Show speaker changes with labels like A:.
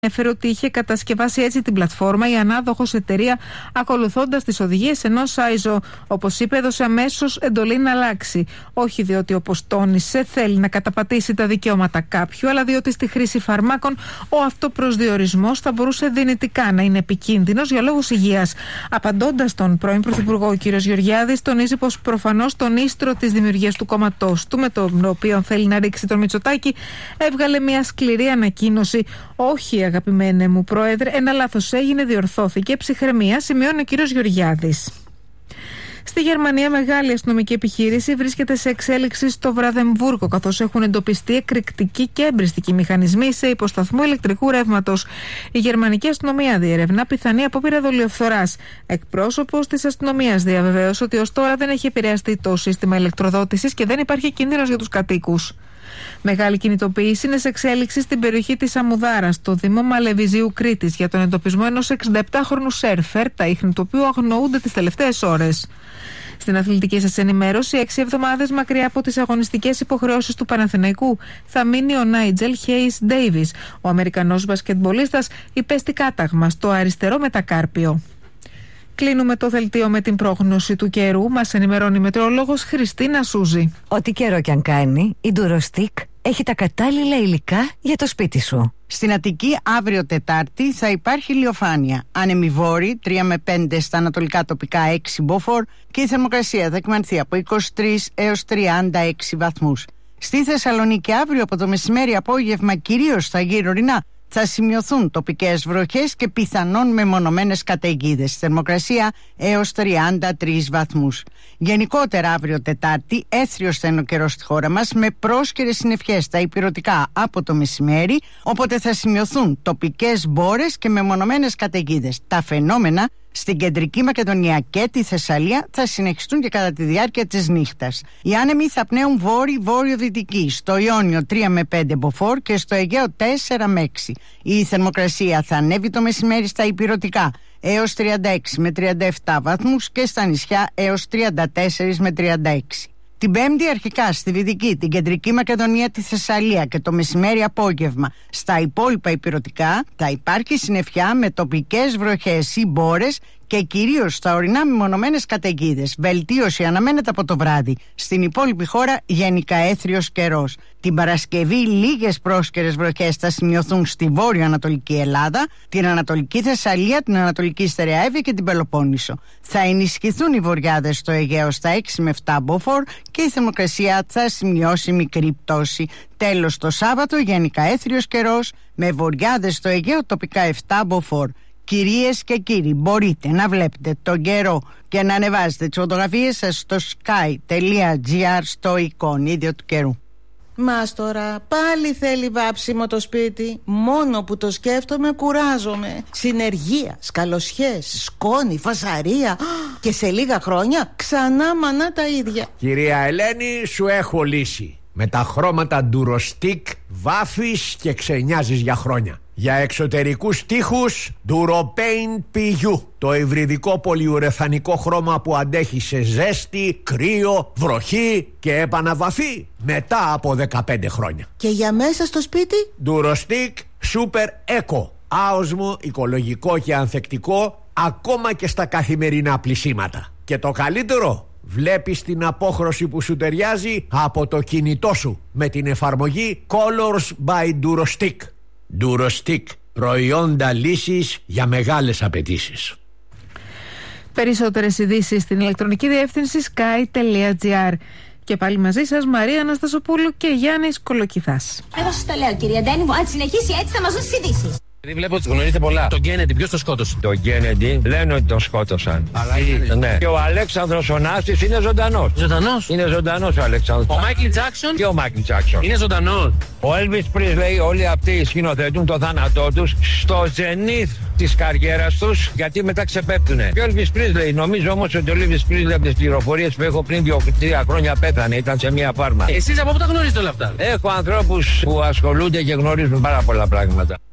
A: Έφερε ότι είχε κατασκευάσει έτσι την πλατφόρμα η ανάδοχος εταιρεία, ακολουθώντας τις οδηγίες ενός ISO. Όπως είπε, έδωσε αμέσως εντολή να αλλάξει. Όχι διότι, όπως τόνισε, θέλει να καταπατήσει τα δικαιώματα κάποιου, αλλά διότι στη χρήση φαρμάκων ο αυτοπροσδιορισμός θα μπορούσε δυνητικά να είναι επικίνδυνος για λόγους υγείας. Απαντώντας τον πρώην Πρωθυπουργό, ο κ. Γεωργιάδης τονίζει πως προφανώς τον ίστρο της δημιουργίας του κόμματός του, με τον οποίο θέλει να ρίξει τον Μητσοτάκη, έβγαλε μια σκληρή ανακοίνωση. Όχι, αγαπημένε μου πρόεδρε, ένα λάθος έγινε, διορθώθηκε, ψυχραιμία, σημειώνει ο κύριος Γεωργιάδης. Στη Γερμανία, μεγάλη αστυνομική επιχείρηση βρίσκεται σε εξέλιξη στο Βραδεμβούργο, καθώς έχουν εντοπιστεί εκρηκτικοί και εμπριστικοί μηχανισμοί σε υποσταθμό ηλεκτρικού ρεύματος. Η γερμανική αστυνομία διερευνά πιθανή απόπειρα δολιοφθοράς. Εκπρόσωπος της αστυνομίας διαβεβαίωσε ότι ως τώρα δεν έχει επηρεαστεί το σύστημα ηλεκτροδότησης και δεν υπάρχει κίνδυνος για τους κατοίκους. Μεγάλη κινητοποίηση είναι σε εξέλιξη στην περιοχή της Αμμουδάρας, στο Δήμο Μαλεβιζίου Κρήτης, για τον εντοπισμό ενός 67χρονου σέρφερ, τα ίχνη του οποίου αγνοούνται τις τελευταίες ώρες. Στην αθλητική σας ενημέρωση, 6 εβδομάδες μακριά από τις αγωνιστικές υποχρεώσεις του Παναθηναϊκού θα μείνει ο Νάιτζελ Χέις Ντέιβις. Ο Αμερικανός μπασκετμπολίστας υπέστη κάταγμα στο αριστερό μετακάρπιο. Κλείνουμε το δελτίο με την πρόγνωση του καιρού. Μας ενημερώνει η μετεωρολόγος Χριστίνα Σούζη.
B: Ό,τι καιρό κι αν κάνει, η Ντουροστίκ έχει τα κατάλληλα υλικά για το σπίτι σου.
C: Στην Αττική, αύριο Τετάρτη, θα υπάρχει ηλιοφάνεια. Άνεμοι βόρειοι, 3 με 5 στα ανατολικά τοπικά, 6 μποφόρ, και η θερμοκρασία θα εκμανθεί από 23 έως 36 βαθμούς. Στη Θεσσαλονίκη, αύριο από το μεσημέρι απόγευμα, κυρίως στα γύρω-ορεινά, θα σημειωθούν τοπικές βροχές και πιθανόν μεμονωμένες καταιγίδες. Θερμοκρασία έως 33 βαθμούς. Γενικότερα αύριο Τετάρτη έθριος θα είναι ο καιρός στη χώρα μας, με πρόσκαιρες συννεφιές στα ηπειρωτικά από το μεσημέρι, οπότε θα σημειωθούν τοπικές μπόρες και μεμονωμένες καταιγίδες. Τα φαινόμενα στην Κεντρική Μακεδονία και τη Θεσσαλία θα συνεχιστούν και κατά τη διάρκεια της νύχτας. Οι άνεμοι θα πνέουν βόρειο-δυτική, στο Ιόνιο 3 με 5 μποφόρ και στο Αιγαίο 4 με 6. Η θερμοκρασία θα ανέβει το μεσημέρι στα ηπειρωτικά έως 36 με 37 βαθμούς και στα νησιά έως 34 με 36. Την Πέμπτη αρχικά στη Δυτική, την Κεντρική Μακεδονία, τη Θεσσαλία και το μεσημέρι απόγευμα στα υπόλοιπα ηπειρωτικά θα υπάρχει συννεφιά με τοπικές βροχές ή μπόρες και κυρίως στα ορεινά μεμονωμένες καταιγίδες. Βελτίωση αναμένεται από το βράδυ. Στην υπόλοιπη χώρα γενικά έθριος καιρός. Την Παρασκευή λίγες πρόσκαιρες βροχές θα σημειωθούν στη βόρειο-ανατολική Ελλάδα, την Ανατολική Θεσσαλία, την Ανατολική Στερεαεύη και την Πελοπόννησο. Θα ενισχυθούν οι βορειάδες στο Αιγαίο στα 6 με 7 μποφόρ και η θερμοκρασία θα σημειώσει μικρή πτώση. Τέλος, το Σάββατο γενικά έθριος καιρός με βορειάδες στο Αιγαίο τοπικά 7 μποφόρ. Κυρίες και κύριοι, μπορείτε να βλέπετε τον καιρό και να ανεβάζετε τις φωτογραφίες σας στο sky.gr στο εικονίδιο του καιρού.
D: Μας τώρα πάλι θέλει βάψιμο το σπίτι. Μόνο που το σκέφτομαι κουράζομαι. Συνεργεία, σκαλοσιές, σκόνη, φασαρία. Και σε λίγα χρόνια ξανά μανά τα ίδια.
E: Κυρία Ελένη, σου έχω λύση. Με τα χρώματα Ντουροστίκ βάφεις και ξενιάζεις για χρόνια. Για εξωτερικούς τοίχους Duropaint PU, το υβριδικό πολυουρεθανικό χρώμα που αντέχει σε ζέστη, κρύο, βροχή και επαναβαφή μετά από 15 χρόνια.
D: Και για μέσα στο σπίτι
E: Durostick Super Eco, άοσμο, οικολογικό και ανθεκτικό ακόμα και στα καθημερινά πλυσίματα. Και το καλύτερο, βλέπεις την απόχρωση που σου ταιριάζει από το κινητό σου με την εφαρμογή Colors by Durostick. Durostick, προϊόντα λύσης για μεγάλες απαιτήσεις.
A: Περισσότερες ειδήσεις στην ηλεκτρονική διεύθυνση sky.gr. Και πάλι μαζί σας Μαρία Αναστασοπούλου και Γιάννης Κολοκυθάς.
F: Εγώ σας το λέω, κυρία Ντένι μου, αν συνεχίσει έτσι θα μας δώσει ειδήσεις.
G: Δηλαδή βλέπω ότι γνωρίζετε πολλά. Τον Κέννεντι, ποιος το σκότωσε? Τον Κέννεντι λένε ότι τον σκότωσαν. Αλλά ναι. Και ο Αλέξανδρος ο Νάστης είναι ζωντανός. Ζωντανός? Είναι ζωντανός ο Αλέξανδρος. Ο Μάικλ Τζάκσον? Και ο Μάικλ Τζάκσον. Είναι ζωντανός. Ο Έλβις Πρίσλεϊ, όλοι αυτοί σκηνοθετούν το θάνατό τους στο ζενήθ της καριέρας τους, γιατί μετά ξεπέπτουνε. Και ο Έλβις Πρίσλεϊ, νομίζω όμως ότι ο Έλβις Πρίσλεϊ από τις πληροφορίες που έχω πριν 2-3 χρόνια πέθανε, ήταν σε μια φάρμα. Εσείς από πού τα γνωρίζετε όλα αυτά? Έχω ανθρώπους που ασχολούνται και γνωρίζουν πάρα πολλά πράγματα.